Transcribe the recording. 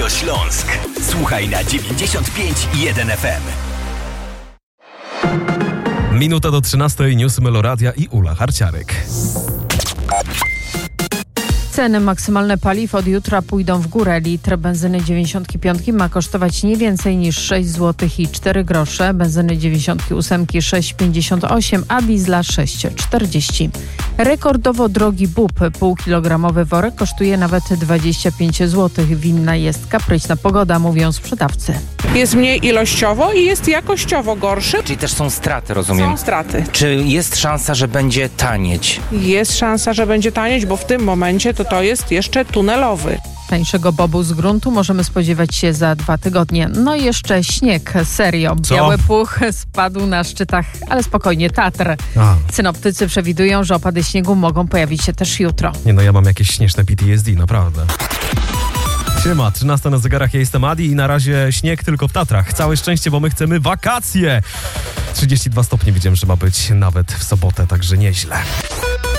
Radio Śląsk. Słuchaj na 95,1 FM. Minuta do 13:00, newsy Meloradia i Ula Harciarek. Ceny maksymalne paliw od jutra pójdą w górę. Litr benzyny 95 ma kosztować nie więcej niż 6 zł i 4 grosze, benzyny 98 6,58, a diesla 6,40. Rekordowo drogi bób. Półkilogramowy worek kosztuje nawet 25 zł. Winna jest kapryśna pogoda, mówią sprzedawcy. Jest mniej ilościowo i jest jakościowo gorszy. Czyli też są straty, rozumiem. Są straty. Czy jest szansa, że będzie tanieć? Jest szansa, że będzie tanieć, bo w tym momencie to jest jeszcze tunelowy. Tańszego bobu z gruntu możemy spodziewać się za 2 tygodnie. No i jeszcze śnieg, serio. Co? Biały puch spadł na szczytach, ale spokojnie, Tatr. Synoptycy przewidują, że opady śniegu mogą pojawić się też jutro. Nie no, ja mam jakieś śnieżne PTSD, naprawdę. Siema, 13 na zegarach, ja jestem Adi i na razie śnieg tylko w Tatrach. Całe szczęście, bo my chcemy wakacje. 32 stopnie widziałem, że ma być nawet w sobotę, także nieźle.